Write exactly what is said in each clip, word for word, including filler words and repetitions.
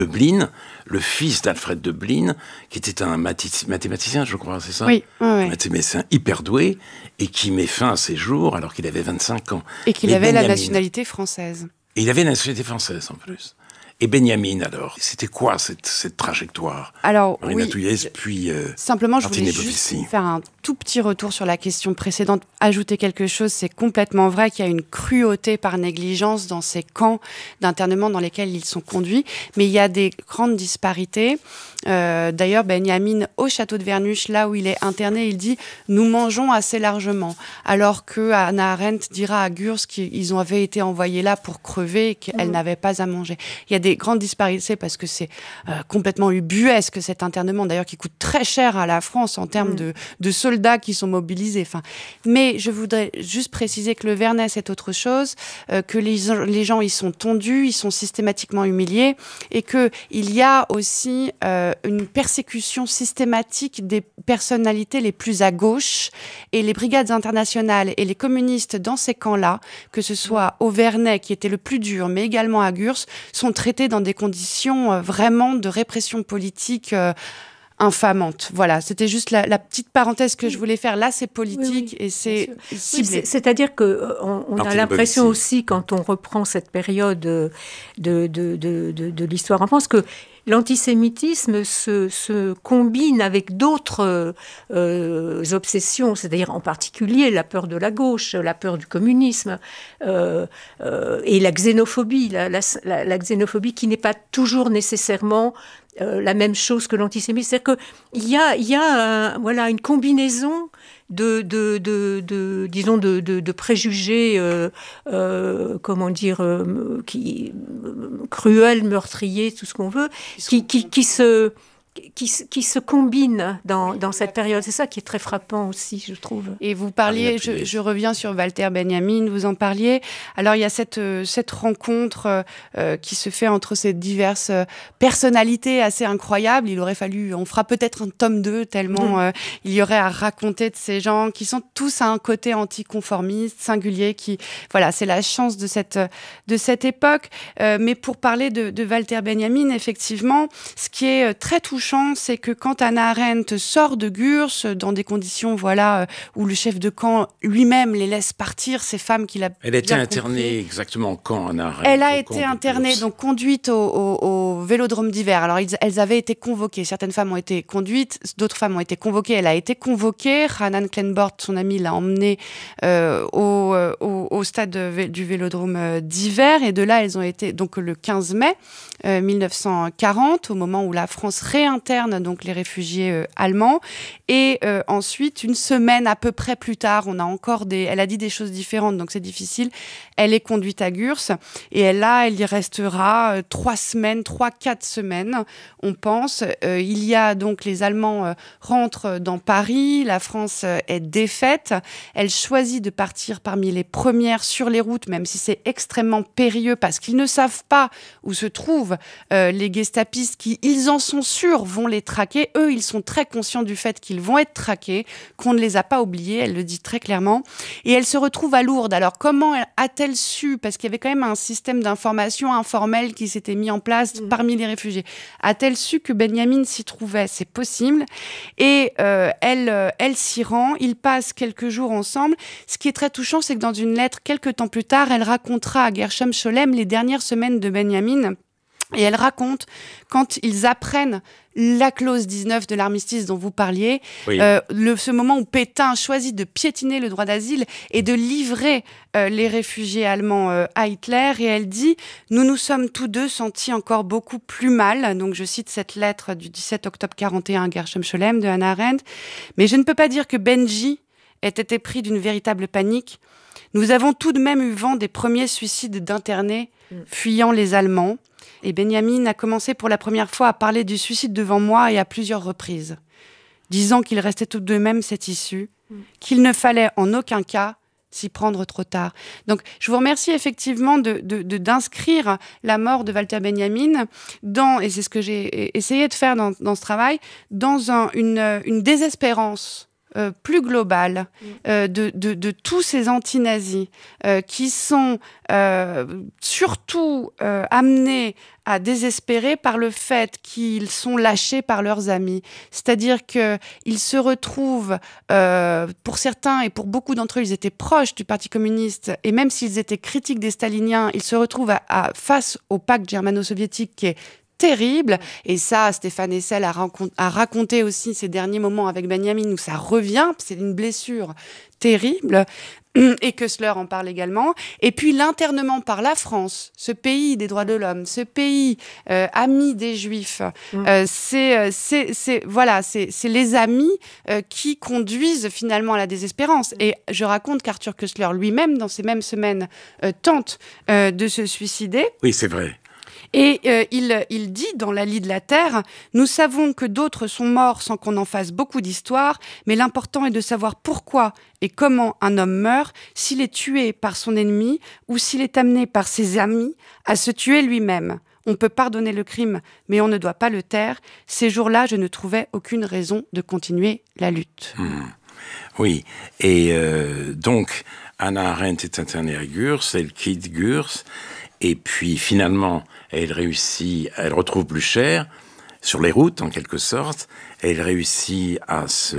Döblin, le fils d'Alfred Döblin, qui était un mathi- mathématicien, je crois, c'est ça ? Oui, oui, oui. Un mathématicien hyper doué, et qui met fin à ses jours alors qu'il avait vingt-cinq ans. Et qu'il Mais avait Benjamin, la nationalité française. Et il avait la nationalité française, en plus. Et Benjamin, alors, c'était quoi cette, cette trajectoire ? Alors, Marina oui, Touillès, puis euh, simplement, je Martine voulais Bovici. juste faire un tout petit retour sur la question précédente. Ajouter quelque chose, c'est complètement vrai qu'il y a une cruauté par négligence dans ces camps d'internement dans lesquels ils sont conduits, mais il y a des grandes disparités. Euh, d'ailleurs, Benjamin, au château de Vernuche, là où il est interné, il dit « nous mangeons assez largement », alors que Hannah Arendt dira à Gurs qu'ils avaient été envoyés là pour crever et qu'elle mmh. n'avait pas à manger. Il y a des grandes disparités parce que c'est euh, complètement ubuesque cet internement, d'ailleurs qui coûte très cher à la France en termes mmh. de, de soldats qui sont mobilisés. Enfin, mais je voudrais juste préciser que le Vernet, c'est autre chose, euh, que les, les gens, ils sont tondus, ils sont systématiquement humiliés et qu'il y a aussi... Euh, une persécution systématique des personnalités les plus à gauche et les brigades internationales et les communistes dans ces camps-là, que ce soit au Vernet qui était le plus dur, mais également à Gurs, sont traités dans des conditions euh, vraiment de répression politique euh, infamante. Voilà, c'était juste la, la petite parenthèse que je voulais faire. Là, c'est politique oui, oui, et c'est ciblé. Oui, c'est, c'est-à-dire qu'on on a l'impression aussi, quand on reprend cette période de, de, de, de, de, de l'histoire en France, que l'antisémitisme se, se combine avec d'autres euh, obsessions, c'est-à-dire en particulier la peur de la gauche, la peur du communisme euh, euh, et la xénophobie, la, la, la, la xénophobie qui n'est pas toujours nécessairement euh, la même chose que l'antisémitisme. C'est-à-dire qu'il y a, il y a un, voilà, une combinaison de, de, de, de disons, de, de, de préjugés, euh, euh, comment dire, euh, qui, euh, cruels, meurtriers, tout ce qu'on veut, qui, qui, qui se... Qui, qui se combinent dans, dans cette période. C'est ça qui est très frappant aussi, je trouve. Et vous parliez, je, je reviens sur Walter Benjamin, vous en parliez. Alors, il y a cette, cette rencontre euh, qui se fait entre ces diverses personnalités assez incroyables. Il aurait fallu, on fera peut-être un tome deux, tellement euh, il y aurait à raconter de ces gens qui sont tous à un côté anticonformiste, singulier, qui, voilà, c'est la chance de cette, de cette époque. Euh, mais pour parler de, de Walter Benjamin, effectivement, ce qui est très touchant, c'est que quand Hannah Arendt sort de Gurs dans des conditions voilà où le chef de camp lui-même les laisse partir, ces femmes qu'il a elle a été internée exactement quand Hannah Arendt elle a été internée donc conduite au, au, au vélodrome d'hiver. Alors ils, elles avaient été convoquées, certaines femmes ont été conduites, d'autres femmes ont été convoquées. Elle a été convoquée, Hanan Klenbort, son ami, l'a emmenée euh, au, au, au stade de, du vélodrome d'hiver et de là elles ont été donc le quinze mai euh, mille neuf cent quarante, au moment où la France réinterne donc les réfugiés euh, allemands. Et euh, ensuite, une semaine à peu près plus tard, on a encore des... Elle a dit des choses différentes, donc c'est difficile. Elle est conduite à Gurs. Et elle, là, elle y restera euh, trois semaines, trois, quatre semaines, on pense. Euh, il y a donc... Les Allemands euh, rentrent dans Paris. La France euh, est défaite. Elle choisit de partir parmi les premières sur les routes, même si c'est extrêmement périlleux, parce qu'ils ne savent pas où se trouvent euh, les gestapistes qui, ils en sont sûrs, vont les traquer. Eux, ils sont très conscients du fait qu'ils vont être traqués, qu'on ne les a pas oubliés, elle le dit très clairement. Et elle se retrouve à Lourdes. Alors, comment a-t-elle su, parce qu'il y avait quand même un système d'information informel qui s'était mis en place mmh. parmi les réfugiés, a-t-elle su que Benjamin s'y trouvait ? C'est possible. Et euh, elle, euh, elle s'y rend, ils passent quelques jours ensemble. Ce qui est très touchant, c'est que dans une lettre, quelques temps plus tard, elle racontera à Gershom Scholem les dernières semaines de Benjamin. Et elle raconte, quand ils apprennent la clause dix-neuf de l'armistice dont vous parliez, oui. euh, le, ce moment où Pétain choisit de piétiner le droit d'asile et de livrer euh, les réfugiés allemands euh, à Hitler, et elle dit « Nous nous sommes tous deux sentis encore beaucoup plus mal », donc je cite cette lettre du dix-sept octobre quarante et un à Gershom Scholem de Hannah Arendt, « mais je ne peux pas dire que Benji ait été pris d'une véritable panique. Nous avons tout de même eu vent des premiers suicides d'internés fuyant les Allemands. Et Benjamin a commencé pour la première fois à parler du suicide devant moi et à plusieurs reprises, disant qu'il restait tout de même cette issue, mm. qu'il ne fallait en aucun cas s'y prendre trop tard. » Donc, je vous remercie effectivement de, de, de, d'inscrire la mort de Walter Benjamin dans, et c'est ce que j'ai essayé de faire dans, dans ce travail, dans un, une, une désespérance euh, plus globale euh, de, de, de tous ces anti-nazis euh, qui sont euh, surtout euh, amenés à désespérer par le fait qu'ils sont lâchés par leurs amis. C'est-à-dire qu'ils se retrouvent, euh, pour certains et pour beaucoup d'entre eux, ils étaient proches du Parti communiste, et même s'ils étaient critiques des staliniens, ils se retrouvent à, à, face au pacte germano-soviétique qui est terrible. Et ça, Stéphane Hessel a, rancon- a raconté aussi ces derniers moments avec Benjamin où ça revient, c'est une blessure terrible. Et Kessler en parle également. Et puis l'internement par la France, ce pays des droits de l'homme, ce pays euh, ami des Juifs, mmh. euh, c'est, c'est, c'est, voilà, c'est, c'est les amis euh, qui conduisent finalement à la désespérance. Et je raconte qu'Arthur Kessler lui-même, dans ces mêmes semaines, euh, tente euh, de se suicider. Oui, c'est vrai. Et euh, il, il dit dans La Lie de la Terre, « Nous savons que d'autres sont morts sans qu'on en fasse beaucoup d'histoire, mais l'important est de savoir pourquoi et comment un homme meurt, s'il est tué par son ennemi ou s'il est amené par ses amis à se tuer lui-même. On peut pardonner le crime, mais on ne doit pas le taire. Ces jours-là, je ne trouvais aucune raison de continuer la lutte. Mmh. » Oui, et euh, donc Hannah Arendt est internée à Gurs, elle quitte Gurs, et puis finalement, elle réussit, elle retrouve Blücher sur les routes en quelque sorte. Elle réussit à se,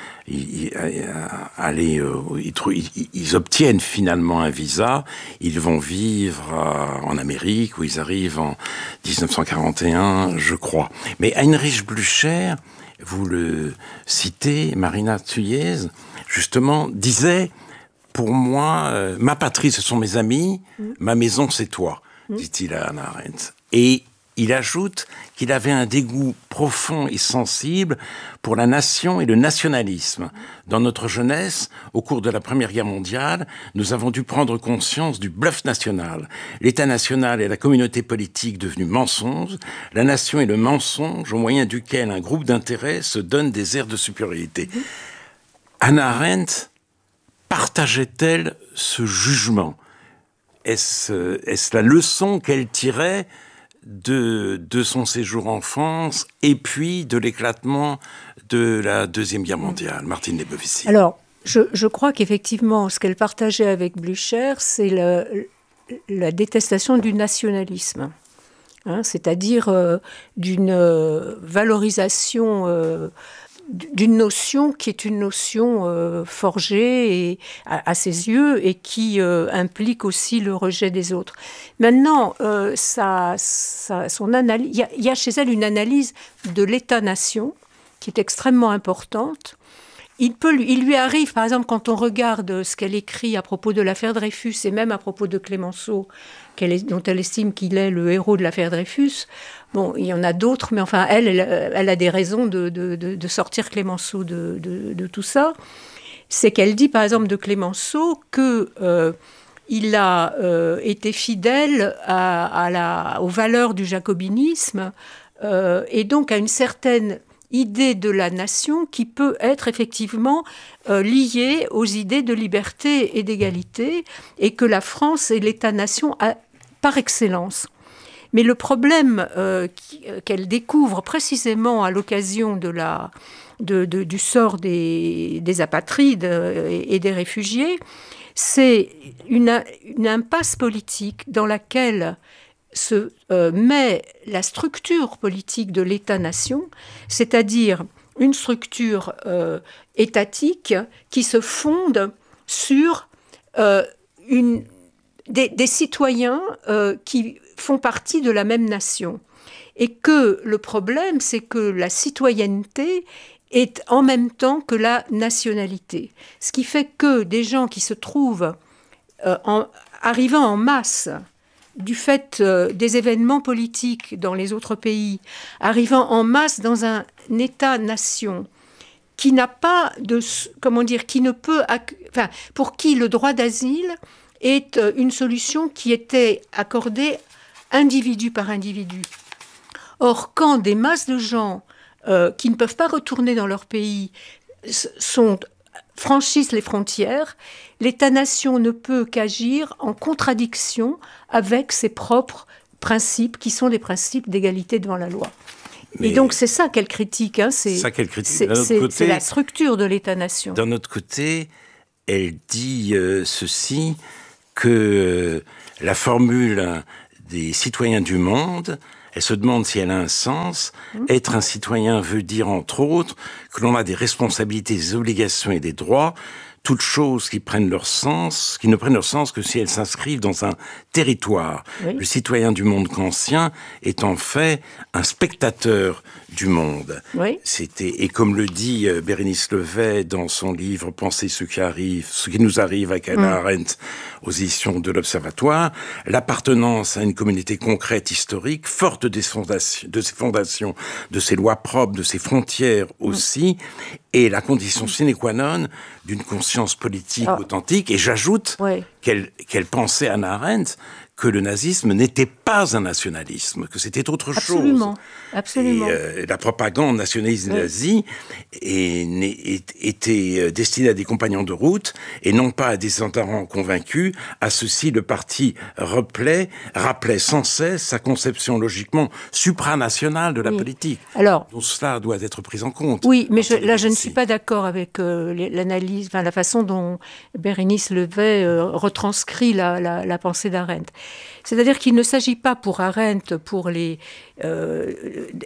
à aller, ils, ils obtiennent finalement un visa. Ils vont vivre en Amérique où ils arrivent en dix-neuf cent quarante et un, je crois. Mais Heinrich Blücher, vous le citez, Marina Thuiez, justement disait. Pour moi, euh, ma patrie, ce sont mes amis, mmh. ma maison, c'est toi, mmh. dit-il à Hannah Arendt. Et il ajoute qu'il avait un dégoût profond et sensible pour la nation et le nationalisme. Dans notre jeunesse, au cours de la Première Guerre mondiale, nous avons dû prendre conscience du bluff national. L'État national est la communauté politique devenue mensonge. La nation est le mensonge au moyen duquel un groupe d'intérêts se donne des airs de supériorité. Mmh. Hannah Arendt partageait-elle ce jugement ? Est-ce, est-ce la leçon qu'elle tirait de, de son séjour en France et puis de l'éclatement de la Deuxième Guerre mondiale ? Martine Lebovitzy. Alors, je, je crois qu'effectivement, ce qu'elle partageait avec Blücher, c'est la, la détestation du nationalisme. Hein, c'est-à-dire euh, d'une euh, valorisation... Euh, d'une notion qui est une notion euh, forgée et, à, à ses yeux et qui euh, implique aussi le rejet des autres. Maintenant, euh, ça, ça, son analyse, il y a, il y a chez elle une analyse de l'État-nation qui est extrêmement importante. Il, peut, il lui arrive, par exemple, quand on regarde ce qu'elle écrit à propos de l'affaire Dreyfus et même à propos de Clémenceau, qu'elle est, dont elle estime qu'il est le héros de l'affaire Dreyfus. Bon, il y en a d'autres, mais enfin, elle, elle, elle a des raisons de, de, de, de sortir Clémenceau de, de, de tout ça. C'est qu'elle dit, par exemple, de Clémenceau que euh, il a euh, été fidèle à, à la, aux valeurs du jacobinisme euh, et donc à une certaine idée de la nation qui peut être effectivement euh, liée aux idées de liberté et d'égalité, et que la France est l'État-nation à, par excellence. Mais le problème euh, qui, qu'elle découvre précisément à l'occasion de la, de, de, du sort des, des apatrides et, et des réfugiés, c'est une, une impasse politique dans laquelle se euh, met la structure politique de l'État-nation, c'est-à-dire une structure euh, étatique qui se fonde sur euh, une, des, des citoyens euh, qui font partie de la même nation. Et que le problème, c'est que la citoyenneté est en même temps que la nationalité. Ce qui fait que des gens qui se trouvent euh, en, arrivant en masse du fait euh, des événements politiques dans les autres pays, arrivant en masse dans un État-nation qui n'a pas de, comment dire, qui ne peut, enfin, pour qui le droit d'asile est euh, une solution qui était accordée individu par individu. Or, quand des masses de gens euh, qui ne peuvent pas retourner dans leur pays sont franchissent les frontières, l'État-nation ne peut qu'agir en contradiction avec ses propres principes, qui sont des principes d'égalité devant la loi. Mais et donc c'est ça qu'elle critique. Hein, c'est ça qu'elle critique. C'est, c'est, côté, c'est la structure de l'État-nation. D'un autre côté, elle dit euh, ceci, que euh, la formule des citoyens du monde, elle se demande si elle a un sens. Mmh. Être un citoyen veut dire, entre autres, que l'on a des responsabilités, des obligations et des droits, toutes choses qui prennent leur sens, qui ne prennent leur sens que si elles s'inscrivent dans un territoire. Oui. Le citoyen du monde kantien est en fait un spectateur du monde. Oui. C'était, et comme le dit euh, Bérénice Levet dans son livre « Penser ce qui arrive, ce qui nous arrive » avec Hannah mmh. Arendt aux éditions de l'Observatoire, l'appartenance à une communauté concrète, historique, forte des fondations, de ses fondations, de ses lois propres, de ses frontières aussi, mmh. est la condition sine qua non d'une conscience politique oh. authentique. Et j'ajoute oui. qu'elle, qu'elle pensait, Hannah Arendt, que le nazisme n'était pas un nationalisme, que c'était autre absolument, chose. Absolument. Et euh, la propagande nationaliste oui. nazie était destinée à des compagnons de route et non pas à des adhérents convaincus. À ceci, le parti rappelait, rappelait sans cesse sa conception logiquement supranationale de la oui. politique. Alors, donc cela doit être pris en compte. Oui, mais je, là, je ne suis pas d'accord avec euh, l'analyse, enfin, la façon dont Bérénice Levet euh, retranscrit la, la, la pensée d'Arendt. C'est-à-dire qu'il ne s'agit pas pour Arendt, pour les, euh,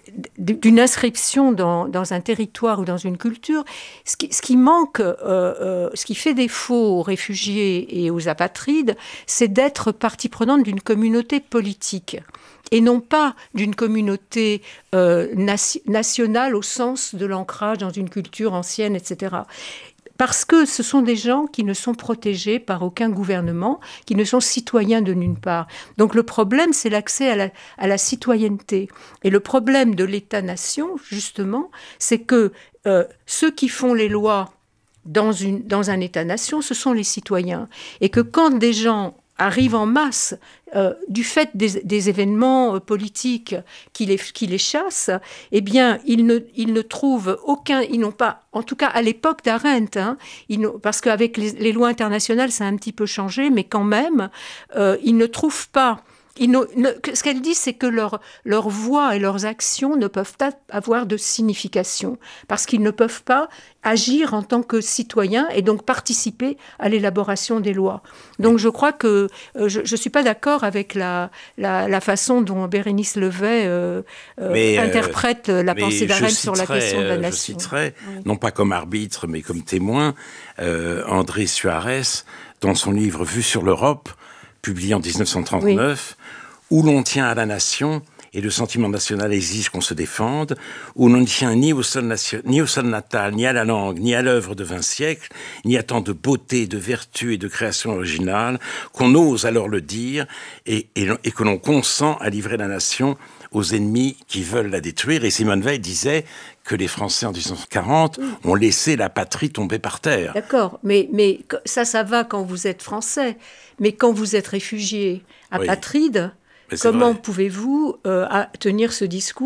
d'une inscription dans, dans un territoire ou dans une culture. Ce qui, ce qui manque, euh, euh, ce qui fait défaut aux réfugiés et aux apatrides, c'est d'être partie prenante d'une communauté politique. Et non pas d'une communauté euh, nation, nationale au sens de l'ancrage dans une culture ancienne, et cetera. Parce que ce sont des gens qui ne sont protégés par aucun gouvernement, qui ne sont citoyens de nulle part. Donc le problème, c'est l'accès à la, à la citoyenneté. Et le problème de l'État-nation, justement, c'est que euh, ceux qui font les lois dans, une, dans un État-nation, ce sont les citoyens. Et que quand des gens arrivent en masse euh, du fait des, des événements euh, politiques qui les, qui les chassent, eh bien, ils ne, ils ne trouvent aucun... Ils n'ont pas, en tout cas à l'époque d'Arendt, hein, ils parce qu'avec les, les lois internationales, ça a un petit peu changé, mais quand même, euh, ils ne trouvent pas... Ils ne, ne, ce qu'elle dit, c'est que leur, leur voix et leurs actions ne peuvent pas avoir de signification, parce qu'ils ne peuvent pas agir en tant que citoyens et donc participer à l'élaboration des lois. Donc je crois que euh, je ne suis pas d'accord avec la, la, la façon dont Bérénice Levet euh, mais, interprète euh, la pensée d'Arendt sur la question de la nation. Je citerai, oui. non pas comme arbitre, mais comme témoin, euh, André Suarez, dans son livre « Vue sur l'Europe », publié en dix-neuf cent trente-neuf, oui. où l'on tient à la nation et le sentiment national exige qu'on se défende, où l'on ne tient ni au, sol nation, ni au sol natal, ni à la langue, ni à l'œuvre de vingt siècles, ni à tant de beauté, de vertu et de création originale, qu'on ose alors le dire et, et, et que l'on consent à livrer la nation aux ennemis qui veulent la détruire. Et Simone Veil disait que les Français en dix-neuf cent quarante ont laissé la patrie tomber par terre. D'accord, mais, mais ça, ça va quand vous êtes français. Mais quand vous êtes réfugié, apatride, oui. comment vrai. pouvez-vous euh, tenir ce discours ?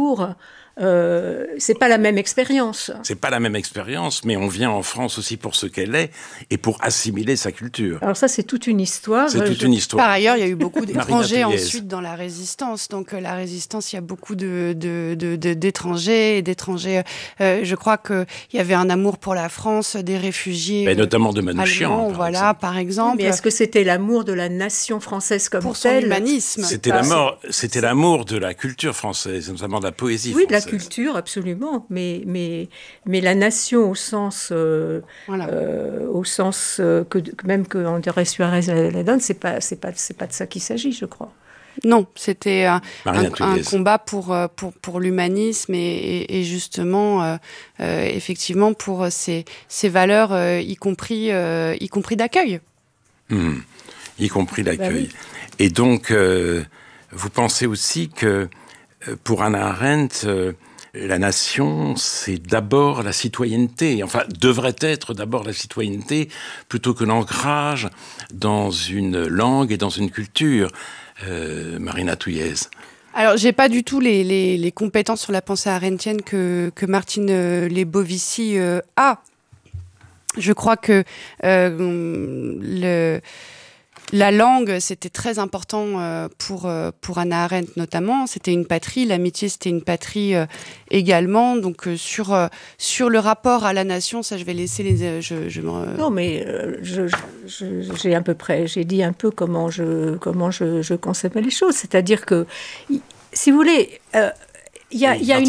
Euh, c'est pas la même expérience. C'est pas la même expérience, mais on vient en France aussi pour ce qu'elle est et pour assimiler sa culture. Alors ça, c'est toute une histoire. C'est toute je... une histoire. Par ailleurs, il y a eu beaucoup d'étrangers ensuite dans la résistance. Donc euh, la résistance, il y a beaucoup de, de, de, de, d'étrangers et d'étrangers. Euh, je crois qu'il y avait un amour pour la France, des réfugiés. Mais notamment de Manouchian, par voilà, exemple. par exemple. Mais est-ce que c'était l'amour de la nation française comme pour telle ? Pour son humanisme. C'était, la mort, c'était l'amour de la culture française, notamment de la poésie oui, française. La culture, absolument, mais, mais, mais la nation au sens, euh, voilà. euh, au sens euh, que même que André Suarez la donne, c'est pas, c'est pas, c'est pas de ça qu'il s'agit, je crois. Non, c'était un, un, un combat pour, pour, pour l'humanisme et, et, et justement, euh, euh, effectivement, pour ces, ces valeurs, euh, y compris, euh, y compris d'accueil. Mmh. Y compris d'accueil. Bah oui. Et donc, euh, vous pensez aussi que pour Hannah Arendt, euh, la nation, c'est d'abord la citoyenneté, enfin, devrait être d'abord la citoyenneté, plutôt que l'ancrage dans une langue et dans une culture. Euh, Marina Touillez. Alors, j'ai pas du tout les, les, les compétences sur la pensée arendtienne que, que Martine euh, Lebovici euh, a. Je crois que euh, le... La langue, c'était très important euh, pour, euh, pour Hannah Arendt notamment. C'était une patrie, l'amitié, c'était une patrie euh, également. Donc, euh, sur, euh, sur le rapport à la nation, ça, je vais laisser les... Euh, je, je me... Non, mais euh, je, je, j'ai à peu près... J'ai dit un peu comment je, comment je, je concevais les choses. C'est-à-dire que, si vous voulez... Euh, Il y a, il y a une